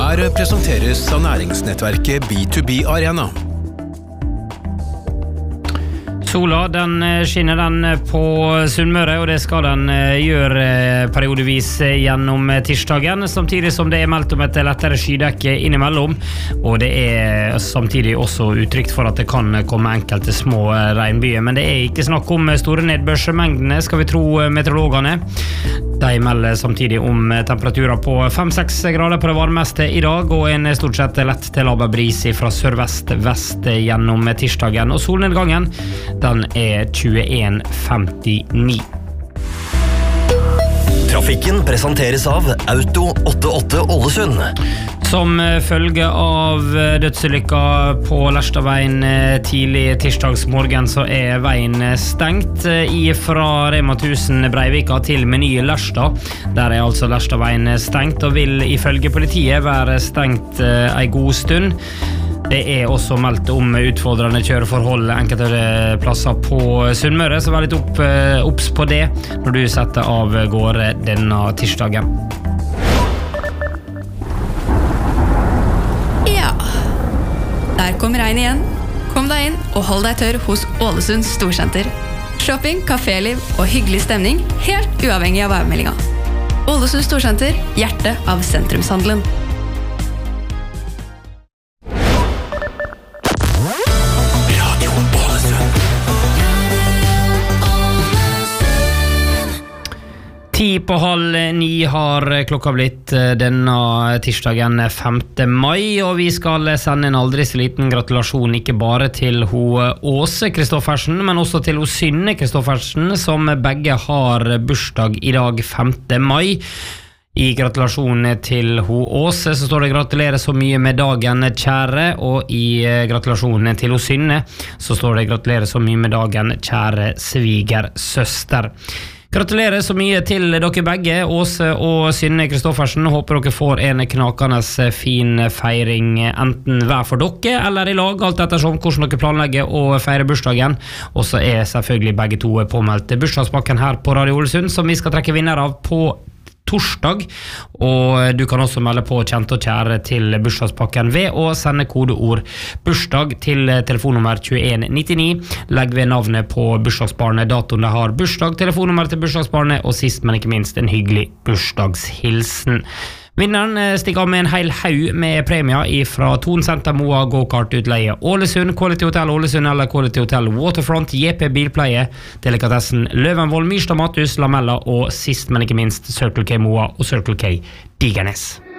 Her presenteres av næringsnettverket B2B Arena. Sola, den skinner den på Sunnmøre, og det skal den gjøre periodevis gjennom tirsdagen, samtidig som det meldt om et lettere skydekke innimellom, og det samtidig også uttrykt for at det kan komme enkelte små regnbyer, men det ikke snakk om store nedbørsmengdene, skal vi tro meteorologene. De melder samtidig om temperaturer på 5-6 grader på det varmeste i dag, og en stort sett lett til laber bris fra sørvest-vest gjennom tirsdagen, og solnedgangen den 21:59. Trafikken presenteres av Auto 88 Ålesund. Som følge av dødsulykka på Lerstadveien tidlig tirsdagsmorgen så veien stengt fra Rema 1000 Breivika til Meny Lerstad. Der altså Lerstadveien stengt og vil ifølge politiet være stengt en god stund. Det også meldt om utfordrende kjøreforhold enkelte plasser på Sunnmøre, så vær litt opps på det når du setter av gårde denne tirsdagen. Ja, der kom regn igjen. Kom deg inn og hold deg tørr hos Ålesund Storsenter. Shopping, kaféliv og hyggelig stemning, helt uavhengig av værmeldinga. Ålesund Storsenter, hjertet av sentrumshandelen. På 8:30 har klokka blitt denne tirsdagen 5. mai, og vi skal sende en aldri så liten gratulasjon ikke bare til Åse Kristoffersen, men også til Synne Kristoffersen, som begge har bursdag i dag 5. mai. I gratulasjon til Åse så står det gratulerer så mye med dagen, kjære, og i gratulasjon til Synne så står det gratulerer så mye med dagen, kjære svigersøster. Gratulerer så mye til dere begge, Åse og Synne Kristoffersen. Håper dere får en knakende fin feiring, enten hver for dere eller i lag, alt ettersom hvordan dere planlegger å feire bursdagen. Og så selvfølgelig begge to påmeldt bursdagspakken her på Radio Ålesund, som vi skal trekke vinner av på torsdag, og du kan også melde på kjent og kjære til bursdagspakken ved å sende kodeord bursdag til telefonnummer 2199. Legg ved navnet på bursdagsbarnet, datoen det har bursdag, telefonnummer til bursdagsbarnet, og sist, men ikke minst, en hyggelig bursdagshilsen. Vinneren stikker av med en hel haug med premier fra Thon Center Moa Go-kart-utleie Ålesund, Quality Hotel Ålesund eller Quality Hotel Waterfront, JP Bilpleie, Delikatessen Løvenvoll, Myrstad Mathus, Lamella og sist, men ikke minst, Circle K Moa og Circle K Digernes.